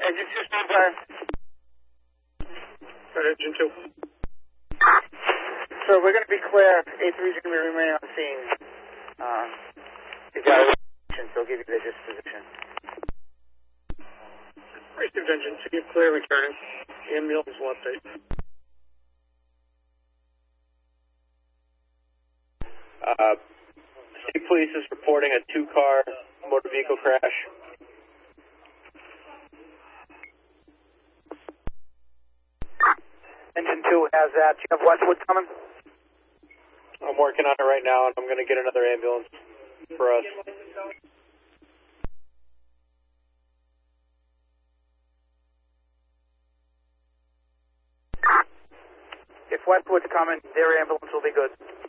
Engine 2 standby. Engine 2. So we're going to be clear. A3 is going to be remaining on scene. Evaluation, so I'll give you the disposition. Received engine 2, clear returning. Ambulance will update. State Police is reporting a 2-car motor vehicle crash. Engine 2 has that. Do you have Westwood coming? I'm working on it right now, and I'm going to get another ambulance for us. If Westwood's coming, their ambulance will be good.